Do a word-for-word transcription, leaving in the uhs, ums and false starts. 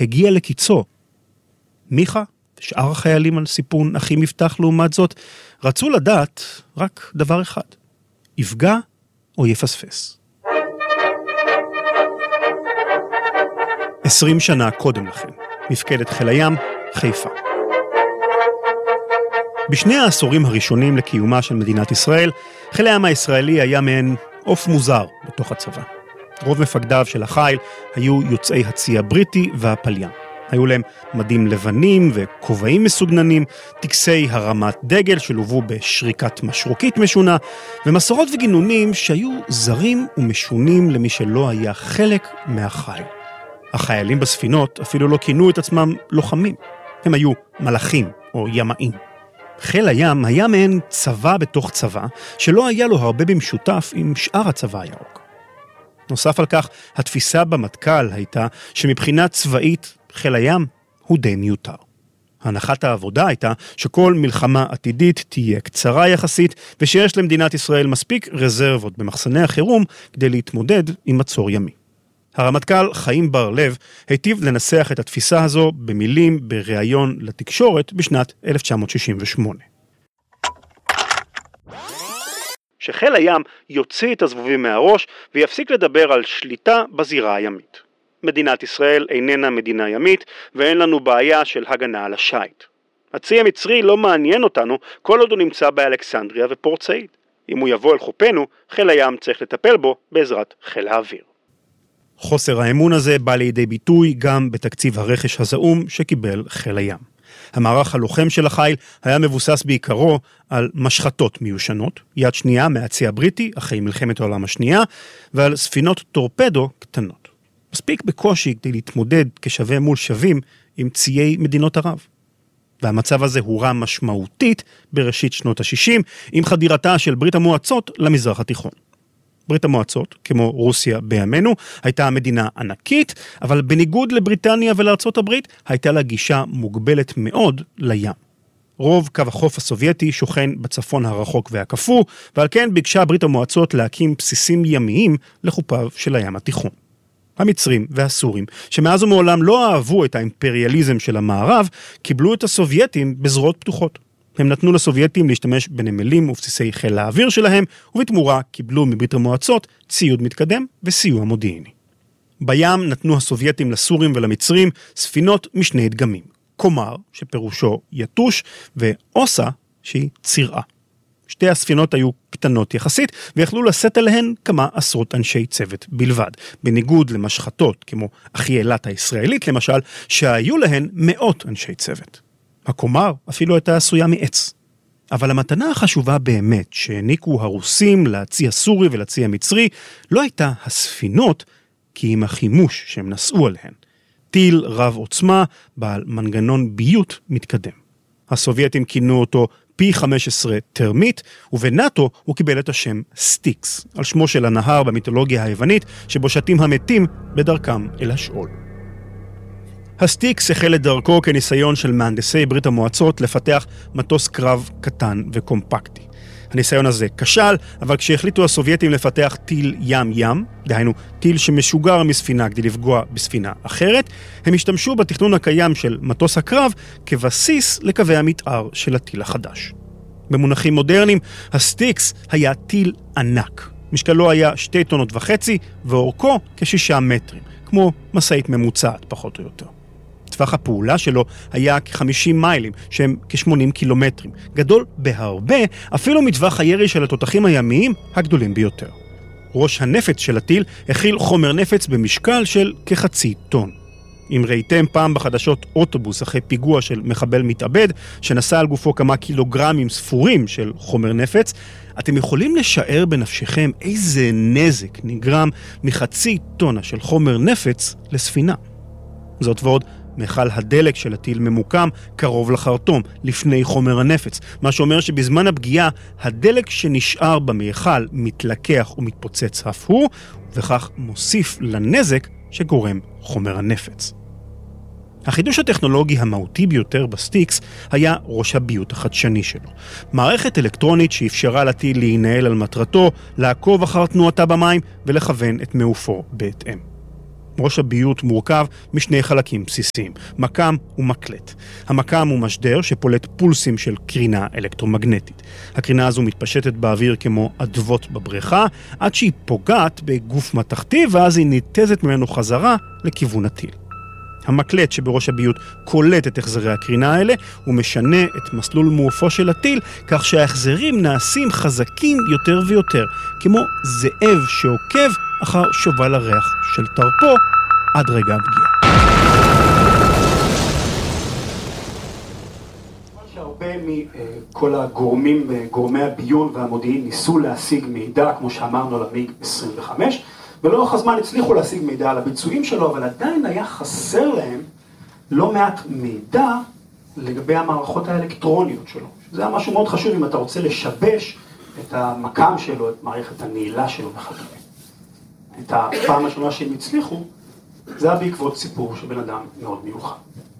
הגיע לקיצו. מיכה ושאר החיילים על סיפון אחי מבטח לעומת זאת, רצו לדעת רק דבר אחד, יפגע או יפספס. עשרים שנה קודם לכן, מפקדת חיל הים, חיפה. בשני העשורים הראשונים לקיומה של מדינת ישראל, חיל הים הישראלי היה מעין עוף מוזר בתוך הצבא. רוב מפקדיו של החיל היו יוצאי הצי הבריטי והפליין. היו להם מדים לבנים וכובעים מסוגננים, טקסי הרמת דגל שלובו בשריקת משרוקית משונה, ומסורות וגינונים שהיו זרים ומשונים למי שלא היה חלק מהחיל. החיילים בספינות אפילו לא כינו את עצמם לוחמים. הם היו מלאכים או ימאים. חיל הים היה מעין צבא בתוך צבא, שלא היה לו הרבה במשותף עם שאר הצבא הירוק. נוסף על כך, התפיסה במטכ"ל הייתה שמבחינה צבאית חיל הים הוא די מיותר. הנחת העבודה הייתה שכל מלחמה עתידית תהיה קצרה יחסית, ושיש למדינת ישראל מספיק רזרבות במחסני החירום כדי להתמודד עם מצור ימי. הרמטכ"ל חיים בר לב היטיב לנסח את התפיסה הזו במילים בריאיון לתקשורת בשנת אלף תשע מאות שישים ושמונה. שחיל הים יוציא את הזבובים מהראש ויפסיק לדבר על שליטה בזירה הימית. מדינת ישראל איננה מדינה ימית ואין לנו בעיה של הגנה על השייט. הצי המצרי לא מעניין אותנו כל עוד הוא נמצא באלכסנדריה ופורט סעיד. אם הוא יבוא אל חופנו, חיל הים צריך לטפל בו בעזרת חיל האוויר. חוסר האמון הזה בא לידי ביטוי גם בתקציב הרכש הזעום שקיבל חיל הים. המערך הלוחם של החיל היה מבוסס בעיקרו על משחטות מיושנות, יד שנייה מהצי הבריטי אחרי מלחמת העולם השנייה, ועל ספינות טורפדו קטנות. מספיק בקושי כדי להתמודד כשווה מול שווים עם ציי מדינות ערב. והמצב הזה הורע משמעותית בראשית שנות ה-שישים עם חדירתה של ברית המועצות למזרח התיכון. ברית המועצות, כמו רוסיה בימינו, הייתה מדינה ענקית, אבל בניגוד לבריטניה ולארצות הברית, הייתה לה גישה מוגבלת מאוד לים. רוב קו החוף הסובייטי שוכן בצפון הרחוק והקפוא, ועל כן ביקשה ברית המועצות להקים בסיסים ימיים לחופיו של הים התיכון. המצרים והסורים, שמאז ומעולם לא אהבו את האימפריאליזם של המערב, קיבלו את הסובייטים בזרועות פתוחות. הם נתנו לסובייטים להשתמש בנמלים ובסיסי חיל האוויר שלהם, ובתמורה קיבלו מברית המועצות ציוד מתקדם וסיוע מודיעיני. בים נתנו הסובייטים לסורים ולמצרים ספינות משני דגמים, קומר, שפירושו יתוש, ואוסה, שהיא צירה. שתי הספינות היו קטנות יחסית, ויכלו לשאת עליהן כמה עשרות אנשי צוות בלבד, בניגוד למשחטות, כמו אחיילת הישראלית למשל, שהיו להן מאות אנשי צוות. הקומר אפילו הייתה עשויה מעץ. אבל המתנה החשובה באמת שהעניקו הרוסים לצי הסורי ולצי המצרי לא הייתה הספינות, כי עם החימוש שהם נשאו עליהן. טיל רב עוצמה בעל מנגנון ביות מתקדם. הסובייטים כינו אותו פי חמש עשרה טרמית, ובנאטו הוא קיבל את השם סטיקס, על שמו של הנהר במיתולוגיה היוונית, שבו שתים המתים בדרכם אל השאול. הסטיקס החל את דרכו כניסיון של מהנדסי ברית המועצות לפתח מטוס קרב קטן וקומפקטי. הניסיון הזה כשל, אבל כשהחליטו הסובייטים לפתח טיל ים-ים, דהיינו טיל שמשוגר מספינה כדי לפגוע בספינה אחרת, הם השתמשו בתכנון הקיים של מטוס הקרב כבסיס לקווי המתאר של הטיל החדש. במונחים מודרניים, הסטיקס היה טיל ענק. משקלו היה שתי טונות וחצי, ואורכו כשישה מטרים, כמו מסעית ממוצעת פחות או יותר. טווח הפעולה שלו היה כ-חמישים מיילים, שהם כ-שמונים קילומטרים. גדול בהרבה, אפילו מטווח הירי של התותחים הימיים הגדולים ביותר. ראש הנפץ של הטיל הכיל חומר נפץ במשקל של כחצי טון. אם ראיתם פעם בחדשות אוטובוס אחרי פיגוע של מחבל מתאבד, שנסע על גופו כמה קילוגרמים ספורים של חומר נפץ, אתם יכולים לשער בנפשכם איזה נזק נגרם מחצי טונה של חומר נפץ לספינה. זאת ועוד, מיכל הדלק של הטיל ממוקם קרוב לחרטום, לפני חומר הנפץ, מה שאומר שבזמן הפגיעה, הדלק שנשאר במיכל מתלקח ומתפוצץ אף הוא, וכך מוסיף לנזק שגורם חומר הנפץ. החידוש הטכנולוגי המהותי ביותר בסטיקס היה ראש הביות החדשני שלו. מערכת אלקטרונית שאפשרה לטיל להינעל על מטרתו, לעקוב אחר תנועתה במים ולכוון את מעופו בהתאם. ראש הביוט מורכב משני חלקים בסיסיים, מקם ומקלט. המקם הוא משדר שפולט פולסים של קרינה אלקטרומגנטית. הקרינה הזו מתפשטת באוויר כמו אדוות בבריכה, עד שהיא פוגעת בגוף מתחתי, ואז היא ניתזת ממנו חזרה לכיוון הטיל. המקלט שבראש הביוט קולט את החזרי הקרינה האלה, הוא משנה את מסלול מעופו של הטיל, כך שההחזרים נעשים חזקים יותר ויותר, כמו זאב שעוקב אחר שובל הריח של טרפו עד רגע הפגיעה. שהרבה מכל הגורמים, גורמי הביון והמודיעין ניסו להשיג מידע, כמו שאמרנו, על המיג עשרים וחמש, ולאורך הזמן הצליחו להשיג מידע על הביצועים שלו, אבל עדיין היה חסר להם לא מעט מידע לגבי המערכות האלקטרוניות שלו. זה היה משהו מאוד חשוב אם אתה רוצה לשבש את המקם שלו, את מערכת הנעילה שלו וכדומה. את הפעם השונה שהם הצליחו, זה היה בעקבות סיפור של בן אדם מאוד מיוחד.